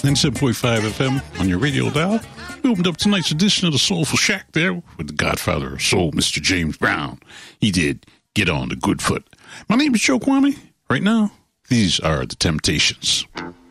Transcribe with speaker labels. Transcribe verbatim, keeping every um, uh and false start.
Speaker 1: ninety-seven point five F M on your radio dial. We opened up tonight's edition of the Soulful Shack there with the godfather of soul, Mister James Brown. He did Get On the Good Foot. My name is Joe Kwame. Right now, these are The Temptations.